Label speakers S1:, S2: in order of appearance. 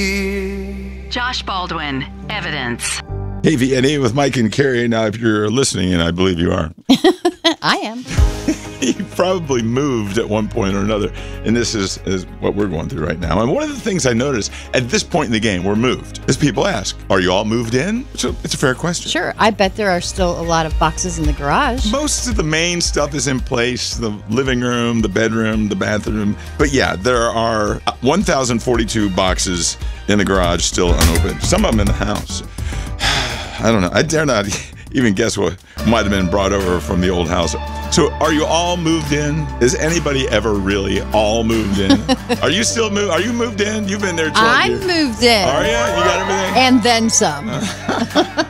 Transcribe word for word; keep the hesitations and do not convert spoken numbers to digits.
S1: Josh Baldwin, Evidence.
S2: Hey, V and E with Mike and Carrie. Now, if you're listening, and I believe you are,
S3: I am.
S2: You probably moved at one point or another, and this is, is what we're going through right now. And one of the things I noticed at this point in the game, we're moved, is people ask, are you all moved in? So it's a fair question.
S3: Sure. I bet there are still a lot of boxes in the garage.
S2: Most of the main stuff is in place, the living room, the bedroom, the bathroom. But yeah, there are one thousand forty-two boxes in the garage still unopened. Some of them in the house. I don't know. I dare not even guess what might have been brought over from the old house. So are you all moved in? Is anybody ever really all moved in? Are you still moved? Are you moved in? You've been there twelve
S3: I'm
S2: years.
S3: moved in.
S2: Are you? You got everything?
S3: And then some.